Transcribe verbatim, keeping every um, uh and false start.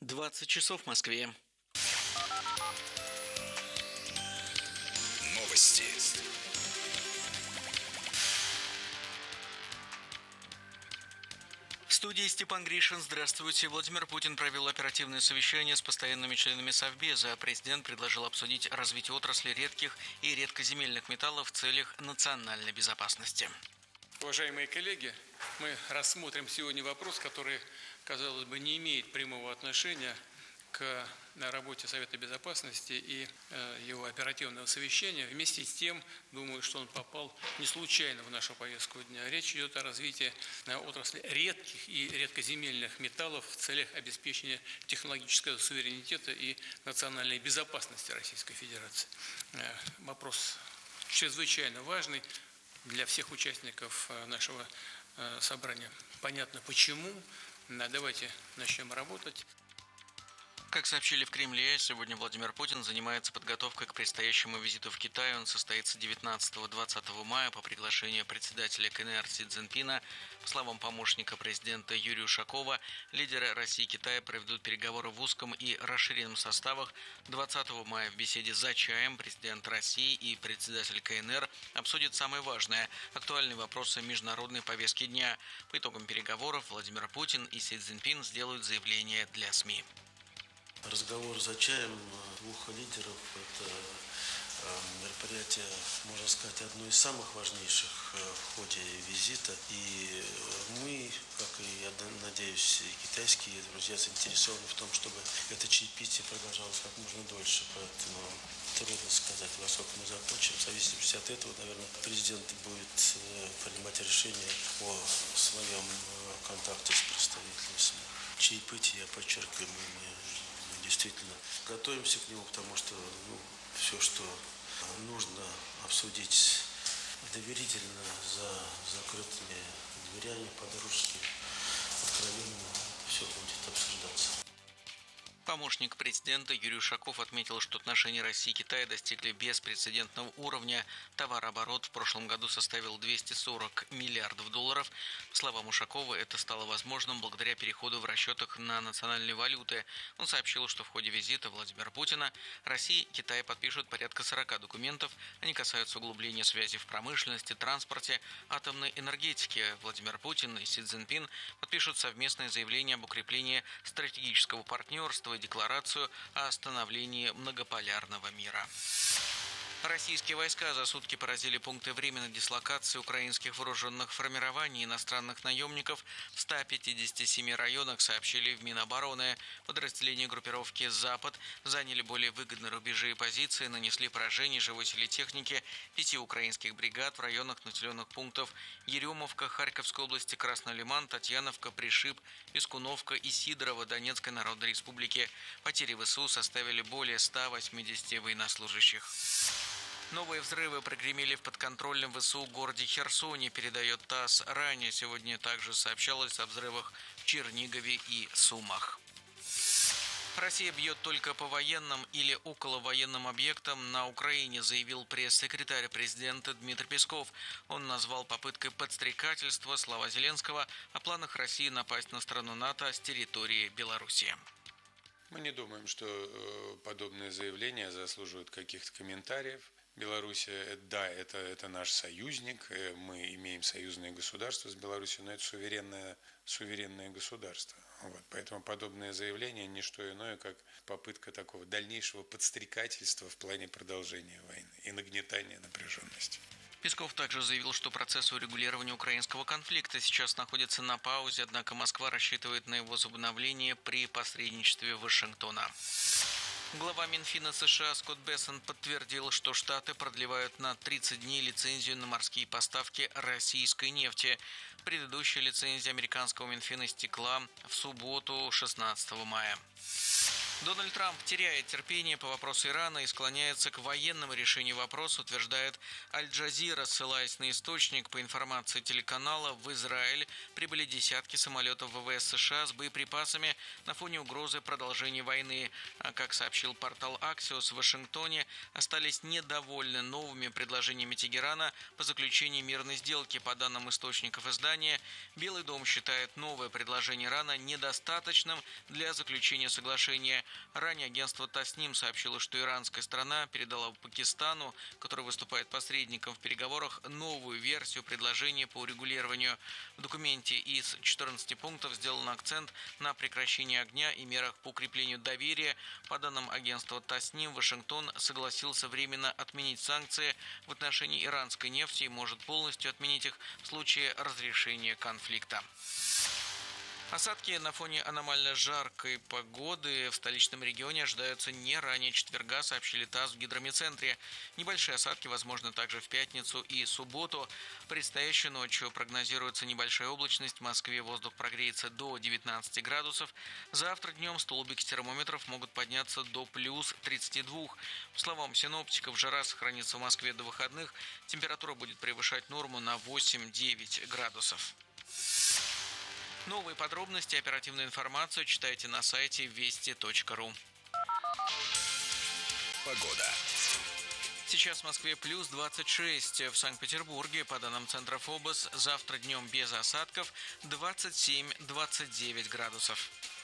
двадцать часов в Москве. Новости. В студии Степан Гришин. Здравствуйте. Владимир Путин провел оперативное совещание с постоянными членами Совбеза. Президент предложил обсудить развитие отрасли редких и редкоземельных металлов в целях национальной безопасности. Уважаемые коллеги, мы рассмотрим сегодня вопрос, который, казалось бы, не имеет прямого отношения к работе Совета Безопасности и его оперативного совещания. Вместе с тем, думаю, что он попал не случайно в нашу повестку дня. Речь идет о развитии отрасли редких и редкоземельных металлов в целях обеспечения технологического суверенитета и национальной безопасности Российской Федерации. Вопрос чрезвычайно важный для всех участников нашего собрания. Понятно почему. Давайте начнем работать. Как сообщили в Кремле, сегодня Владимир Путин занимается подготовкой к предстоящему визиту в Китай. Он состоится девятнадцатого-двадцатого мая по приглашению председателя КНР Си Цзиньпина. По словам помощника президента Юрия Ушакова, лидеры России и Китая проведут переговоры в узком и расширенном составах. двадцатого мая в беседе за чаем президент России и председатель КНР обсудят самые важные, актуальные вопросы международной повестки дня. По итогам переговоров Владимир Путин и Си Цзиньпин сделают заявление для СМИ. Разговор за чаем двух лидеров – это мероприятие, можно сказать, одно из самых важнейших в ходе визита. И мы, как и, я надеюсь, и китайские друзья заинтересованы в том, чтобы это чаепитие продолжалось как можно дольше. Поэтому трудно сказать, во сколько мы закончим. В зависимости от этого, наверное, президент будет принимать решение о своем контакте с представителями. Чаепитие, я подчеркиваю, мы действительно готовимся к нему, потому что ну, все, что нужно обсудить доверительно, за закрытыми дверями, по-дружески, откровенно, все будет обсуждаться. Помощник президента Юрий Ушаков отметил, что отношения России и Китая достигли беспрецедентного уровня. Товарооборот в прошлом году составил двести сорок миллиардов долларов. По словам Ушакова, это стало возможным благодаря переходу в расчетах на национальные валюты. Он сообщил, что в ходе визита Владимира Путина Россия и Китай подпишут порядка сорока документов. Они касаются углубления связи в промышленности, транспорте, атомной энергетике. Владимир Путин и Си Цзиньпин подпишут совместное заявление об укреплении стратегического партнерства, декларацию о становлении многополярного мира. Российские войска за сутки поразили пункты временной дислокации украинских вооруженных формирований и иностранных наемников в ста пятидесяти семи районах, сообщили в Минобороны. Подразделения группировки «Запад» заняли более выгодные рубежи и позиции, нанесли поражение живой силе техники пяти украинских бригад в районах населенных пунктов Еремовка Харьковской области, Красный Лиман, Татьяновка, Пришиб, Искуновка и Сидорово Донецкой Народной Республики. Потери ВСУ составили более ста восьмидесяти военнослужащих. Новые взрывы прогремели в подконтрольном ВСУ городе Херсоне, передает ТАСС. Ранее сегодня также сообщалось о взрывах в Чернигове и Сумах. Россия бьет только по военным или околовоенным объектам на Украине, заявил пресс-секретарь президента Дмитрий Песков. Он назвал попыткой подстрекательства слова Зеленского о планах России напасть на страну НАТО с территории Беларуси. Мы не думаем, что подобные заявления заслуживают каких-то комментариев. Белоруссия, да, это, это наш союзник, мы имеем союзное государство с Беларусью, но это суверенное, суверенное государство. Вот, поэтому подобное заявление не что иное, как попытка такого дальнейшего подстрекательства в плане продолжения войны и нагнетания напряженности. Песков также заявил, что процесс урегулирования украинского конфликта сейчас находится на паузе, однако Москва рассчитывает на его возобновление при посредничестве Вашингтона. Глава Минфина США Скотт Бессон подтвердил, что Штаты продлевают на тридцать дней лицензию на морские поставки российской нефти. Предыдущая лицензия американского Минфина истекла в субботу, шестнадцатого мая. Дональд Трамп теряет терпение по вопросу Ирана и склоняется к военному решению вопроса, утверждает Аль-Джазира, ссылаясь на источник. По информации телеканала, в Израиль прибыли десятки самолетов ВВС США с боеприпасами на фоне угрозы продолжения войны. А как сообщил портал Axios, в Вашингтоне остались недовольны новыми предложениями Тегерана по заключению мирной сделки. По данным источников издания, Белый дом считает новое предложение Ирана недостаточным для заключения соглашения. Ранее агентство Тасним сообщило, что иранская сторона передала Пакистану, который выступает посредником в переговорах, новую версию предложения по урегулированию. В документе из четырнадцати пунктов сделан акцент на прекращении огня и мерах по укреплению доверия. По данным агентства Тасним, Вашингтон согласился временно отменить санкции в отношении иранской нефти и может полностью отменить их в случае разрешения конфликта. Осадки на фоне аномально жаркой погоды в столичном регионе ожидаются не ранее четверга, сообщили ТАСС в гидрометцентре. Небольшие осадки возможны также в пятницу и субботу. Предстоящей ночью прогнозируется небольшая облачность. В Москве воздух прогреется до девятнадцати градусов. Завтра днем столбики термометров могут подняться до плюс тридцати двух. По словам синоптиков, жара сохранится в Москве до выходных. Температура будет превышать норму на восемь-девять градусов. Новые подробности и оперативную информацию читайте на сайте вести точка ру. Погода. Сейчас в Москве плюс двадцать шесть, в Санкт-Петербурге, по данным центра ФОБОС, завтра днем без осадков двадцать семь - двадцать девять градусов.